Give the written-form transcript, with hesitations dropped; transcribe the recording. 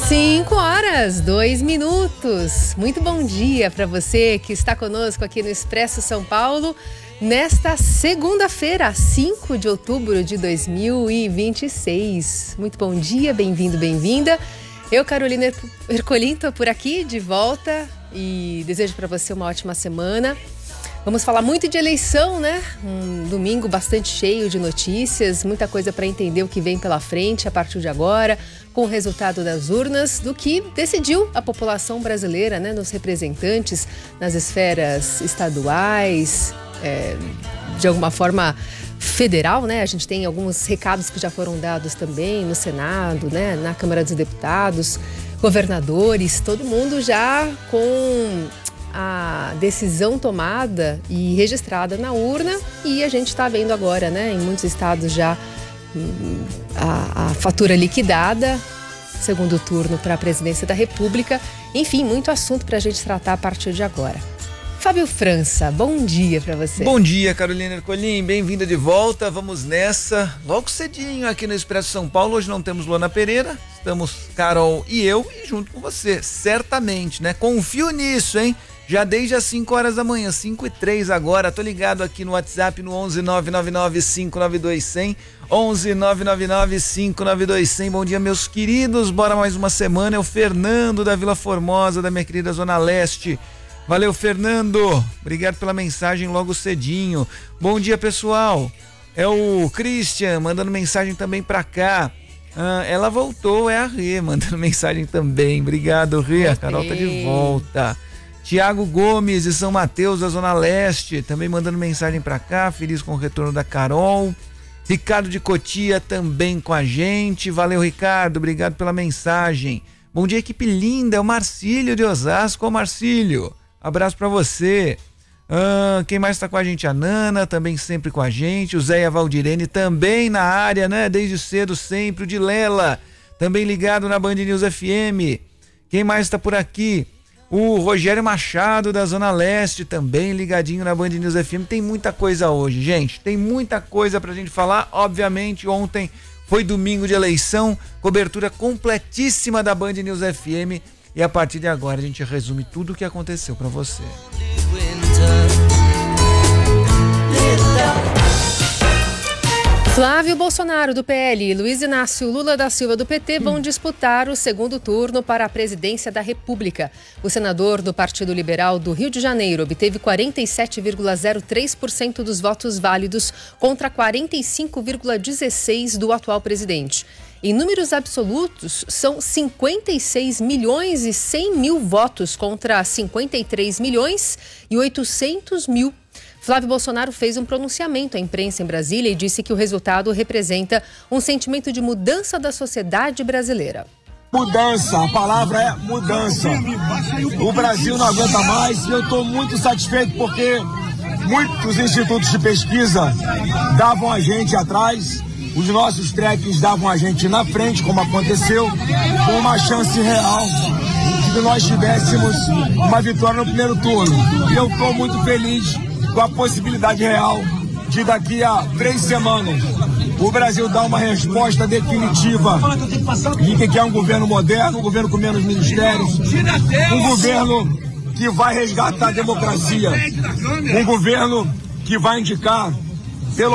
5h02. Muito bom dia para você que está conosco aqui no Expresso São Paulo, nesta segunda-feira, 5 de outubro de 2026. Muito bom dia, bem-vindo, bem-vinda. Eu, Carolina Ercolim, estou por aqui de volta e desejo para você uma ótima semana. Vamos falar muito de eleição, né? Um domingo bastante cheio de notícias, muita coisa para entender o que vem pela frente a partir de agora, com o resultado das urnas, do que decidiu a população brasileira, né? Nos representantes, nas esferas estaduais, de alguma forma federal, né? A gente tem alguns recados que já foram dados também no Senado, né? Na Câmara dos Deputados, governadores, todo mundo já com a decisão tomada e registrada na urna, e a gente está vendo agora, né, em muitos estados já a fatura liquidada, segundo turno para a presidência da República. Enfim, muito assunto para a gente tratar a partir de agora. Fábio França, bom dia para você. Bom dia, Carolina Ercolim, bem-vinda de volta. Vamos nessa, logo cedinho aqui no Expresso São Paulo. Hoje não temos Luana Pereira, estamos Carol e eu, e junto com você, certamente, né? Confio nisso, hein? Já desde as 5 horas da manhã, 5h03 agora, tô ligado aqui no WhatsApp no 11 999 592 100, 11 999 592 100. Bom dia, meus queridos, bora mais uma semana. É o Fernando da Vila Formosa, da minha querida Zona Leste. Valeu, Fernando, obrigado pela mensagem logo cedinho. Bom dia, pessoal. É o Christian mandando mensagem também pra cá. Ela voltou, é a Rê mandando mensagem também. Obrigado, Rê, a Carol tá de volta. Tiago Gomes de São Mateus, da Zona Leste, também mandando mensagem pra cá, feliz com o retorno da Carol. Ricardo de Cotia também com a gente. Valeu, Ricardo, obrigado pela mensagem. Bom dia, equipe linda, é o Marcílio de Osasco. Ô, Marcílio, abraço pra você. Quem mais tá com a gente? A Nana, também sempre com a gente. O Zé e a Valdirene também na área, né? Desde cedo sempre. O de Lela, também ligado na Band News FM. Quem mais tá por aqui? O Rogério Machado da Zona Leste também ligadinho na Band News FM. Tem muita coisa hoje, gente. Tem muita coisa pra gente falar. Obviamente, ontem foi domingo de eleição, cobertura completíssima da Band News FM. E a partir de agora a gente resume tudo o que aconteceu pra você. Flávio Bolsonaro, do PL, e Luiz Inácio Lula da Silva, do PT, vão disputar o segundo turno para a presidência da República. O senador do Partido Liberal do Rio de Janeiro obteve 47,03% dos votos válidos contra 45,16% do atual presidente. Em números absolutos, são 56 milhões e 100 mil votos contra 53 milhões e 800 mil. Flávio Bolsonaro fez um pronunciamento à imprensa em Brasília e disse que o resultado representa um sentimento de mudança da sociedade brasileira. Mudança, a palavra é mudança. O Brasil não aguenta mais e eu estou muito satisfeito porque muitos institutos de pesquisa davam a gente atrás, os nossos trekkings davam a gente na frente, como aconteceu, com uma chance real de que nós tivéssemos uma vitória no primeiro turno. E eu estou muito feliz com a possibilidade real de daqui a 3 semanas o Brasil dar uma resposta definitiva de que é um governo moderno, um governo com menos ministérios, um governo que vai resgatar a democracia, um governo que vai indicar